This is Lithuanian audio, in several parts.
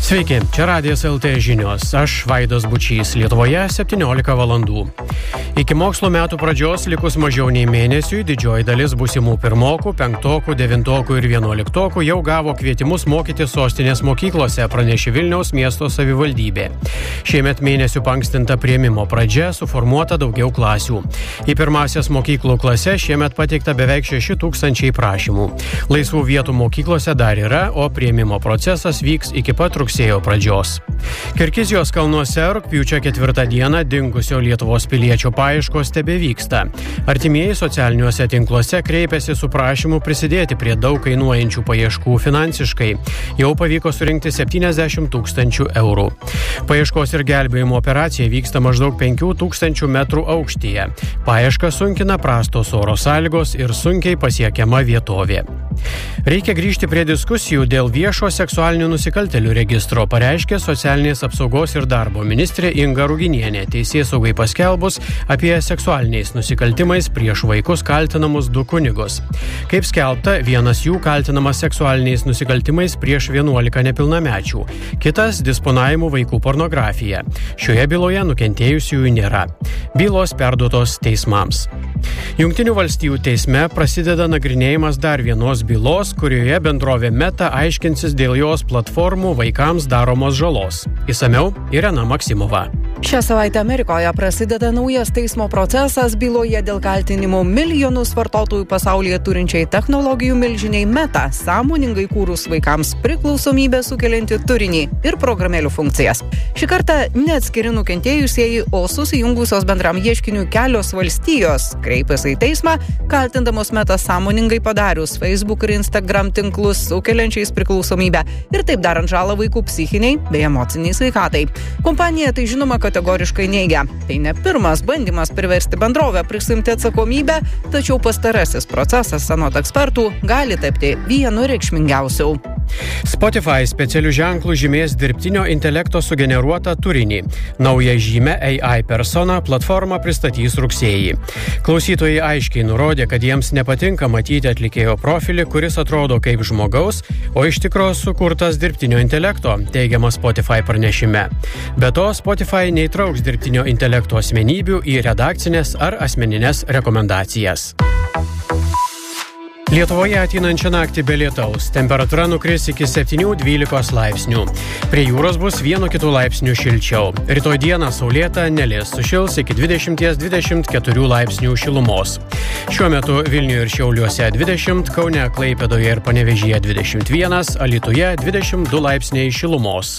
Sveiki, čia Radijas LT žinios. Aš Vaidas Bučys, Lietuvoje 17 valandų. Iki mokslo metų pradžios likus mažiau nei mėnesiui didžioji dalis būsimų pirmokų, penktokų, devintokų ir vienuoliktokų jau gavo kvietimus mokyti sostinės mokyklose, pranešė Vilniaus miesto savivaldybė. Šiemet mėnesių pankstinta priėmimo pradžia, suformuota daugiau klasių. Į pirmasias mokyklų klases šiemet pateikta beveik 6 000 prašymų. Laisvų vietų mokyklose dar yra, o priėmimo procesas vyks iki pat rugsėjo pradžios. Kirgizijos kalnuose rugpjūčio 4 dieną dingusio Lietuvos piliečio paieškos tebevyksta. Artimieji socialiniuose tinkluose kreipėsi su prašymu prisidėti prie daug kainuojančių paieškų finansiškai. Jau pavyko surinkti 70 000 eurų. Paieškos ir gelbėjimo operacija vyksta maždaug 5000 metrų aukštyje. Paiešką sunkina prastos oro sąlygos ir sunkiai pasiekiama vietovė. Reikia grįžti prie diskusijų dėl viešo seksualinių nusikaltėlių registro, pareiškė socialinės apsaugos ir darbo ministrė Inga Ruginienė, teisėsaugai paskelbus apie seksualiniais nusikaltimais prieš vaikus kaltinamus 2 kunigus. Kaip skelbta, vienas jų kaltinamas seksualiniais nusikaltimais prieš 11 nepilnamečių, kitas disponavimu vaikų pornografija. Šioje byloje nukentėjusiųjų nėra. Bylos perduotos teismams. Jungtinių valstijų teisme prasideda nagrinėjimas dar vienos bylos, kurioje bendrovė Meta aiškinsis dėl jos platformų vaikams daromos žalos. Išsamiau Irena Maksimova. Šią savaitę Amerikoje prasideda naujas teismo procesas byloje dėl kaltinimų milijonus vartotojų pasaulyje turinčiai technologijų milžiniai Meta, sąmoningai kūrus vaikams priklausomybę sukeliantį turinį ir programėlių funkcijas. Šį kartą neatskiri nukentėjusieji, o susijungusios bendram ieškiniui kelios valstijos kreipėsi į teismą, kaltindamos Meta sąmoningai padarius Facebook ir Instagram tinklus sukeliančiais priklausomybę ir taip darant žalą vaikų psichiniai bei emociniai sveikatai. Kompanija tai žinoma kategoriškai neigia. Tai ne pirmas bandymas priversti bendrovę prisimti atsakomybę, tačiau pastarasis procesas, anot ekspertų, gali tapti vienu reikšmingiausių. Spotify specialių ženklų žymės dirbtinio intelekto sugeneruotą turinį. Naują žymę AI persona platforma pristatys rugsėjį. Klausytojai aiškiai nurodė, kad jiems nepatinka matyti atlikėjo profilį, kuris atrodo kaip žmogaus, o iš tikro sukurtas dirbtinio intelekto, teigiama Spotify pranešime. Be to, Spotify neįtrauks dirbtinio intelekto asmenybių į redakcinės ar asmeninės rekomendacijas. Lietuvoje ateinančią naktį be lietaus. Temperatūra nukris iki 7-12 laipsnių. Prie jūros bus 1-2 laipsnių šilčiau. Rytoj dieną saulėta, nelis, sušils iki 20-24 laipsnių šilumos. Šiuo metu Vilniuje ir Šiauliuose 20, Kaune, Klaipėdoje ir Panevėžyje 21, Alytuje 22 laipsniai šilumos.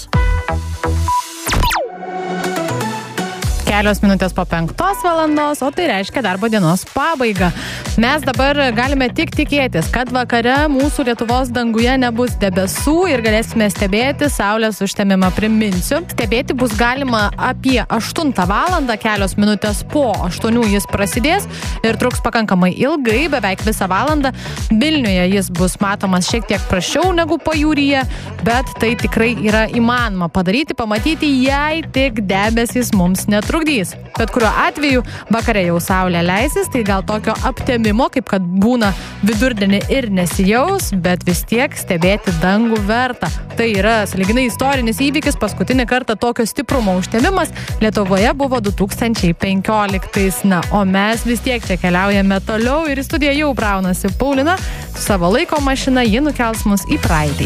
Kelios minutės po 5 valandos, o tai reiškia darbo dienos pabaigą. Mes dabar galime tik tikėtis, kad vakare mūsų Lietuvos danguje nebus debesų ir galėsime stebėti saulės užtemimą. Priminsiu, stebėti bus galima apie 8 valandą, kelios minutės po 8 jis prasidės ir truks pakankamai ilgai, beveik visą valandą. Vilniuje jis bus matomas šiek tiek prasčiau negu pajūryje, bet tai tikrai yra įmanoma padaryti, pamatyti, jei tik debesys mums netrukdys. Bet kuriuo atveju vakare jau saulė leisis, tai gal tokio aptemimo, kaip kad būna vidurdienį ir nesijaus, bet vis tiek stebėti dangų verta. Tai yra sąlyginai istorinis įvykis, paskutinį kartą tokio stiprumo užtemimas Lietuvoje buvo 2015. Na, o mes vis tiek čia keliaujame toliau ir į studiją jau braunasi Paulina su savo laiko mašina, ji nukels mus į praeitį.